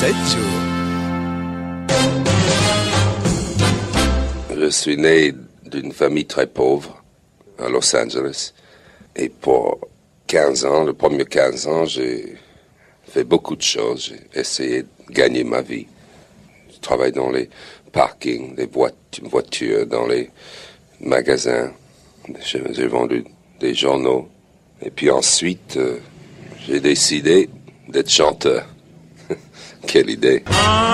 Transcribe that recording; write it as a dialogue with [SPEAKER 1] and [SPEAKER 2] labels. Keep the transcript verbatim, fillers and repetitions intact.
[SPEAKER 1] sept jours.
[SPEAKER 2] Je suis né d'une famille très pauvre à Los Angeles. Et pour quinze ans, les premiers quinze ans, j'ai fait beaucoup de choses. J'ai essayé de gagner ma vie. Je travaille dans les parkings, des voitures, dans les magasins. J'ai, j'ai vendu des journaux. Et puis ensuite, euh, j'ai décidé d'être chanteur. Quelle idée!